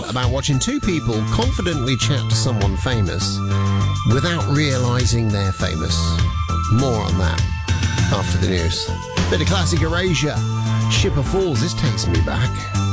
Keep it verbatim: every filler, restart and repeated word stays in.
about watching two people confidently chat to someone famous without realising they're famous. More on that after the news. Bit of classic Erasure. Shipper Falls, this takes me back.